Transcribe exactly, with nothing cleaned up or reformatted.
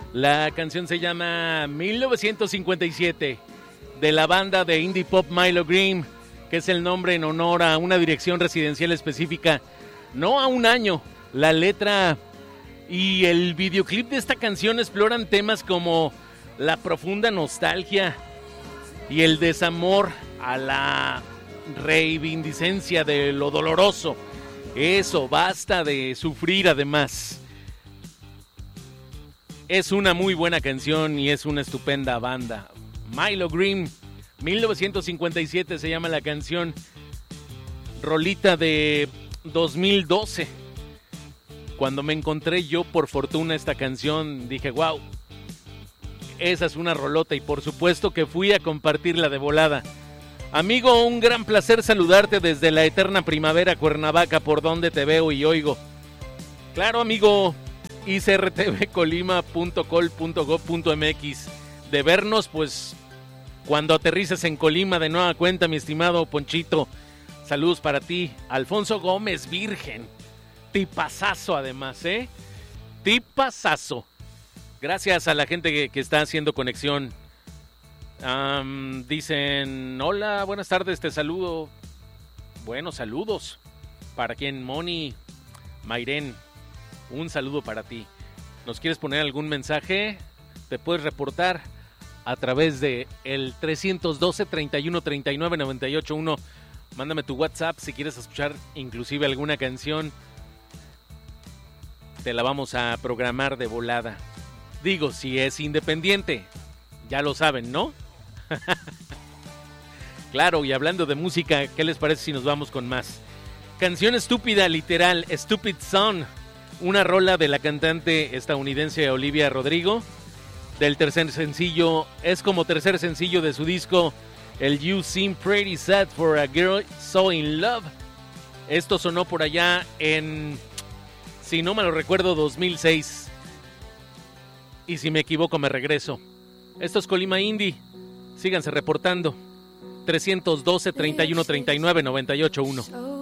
La canción se llama mil novecientos cincuenta y siete, de la banda de indie pop Milo Green, que es el nombre en honor a una dirección residencial específica, no a un año. La letra y el videoclip de esta canción exploran temas como la profunda nostalgia y el desamor a la reivindicencia de lo doloroso. Eso, basta de sufrir además. Es una muy buena canción y es una estupenda banda. Milo Green, mil novecientos cincuenta y siete se llama la canción. Rolita de dos mil doce. Cuando me encontré yo por fortuna esta canción, dije, wow, esa es una rolota, y por supuesto que fui a compartirla de volada. Amigo, un gran placer saludarte desde la eterna primavera Cuernavaca, por donde te veo y oigo. Claro, amigo, i c r t v colima punto col punto gob punto m x. De vernos, pues, cuando aterrices en Colima de nueva cuenta, mi estimado Ponchito. Saludos para ti. Alfonso Gómez, virgen. Tipazazo además, ¿eh? Tipazazo. Gracias a la gente que, que está haciendo conexión. Um, dicen, hola, buenas tardes, te saludo. Bueno, saludos. ¿Para quién? Moni, Mayren, un saludo para ti. ¿Nos quieres poner algún mensaje? Te puedes reportar a través de el trescientos doce, treinta y uno, treinta y nueve, noventa y ocho uno. Mándame tu WhatsApp si quieres escuchar inclusive alguna canción. Te la vamos a programar de volada. Digo, si es independiente, ya lo saben, ¿no? Claro, y hablando de música, ¿qué les parece si nos vamos con más? Canción estúpida, literal, Stupid Song, una rola de la cantante estadounidense Olivia Rodrigo, del tercer sencillo, es como tercer sencillo de su disco, el You Seem Pretty Sad for a Girl So In Love. Esto sonó por allá en, si no me lo recuerdo, dos mil seis. Y si me equivoco me regreso. Esto es Colima Indie. Síganse reportando. trescientos doce, treinta y uno, treinta y nueve, noventa y ocho uno.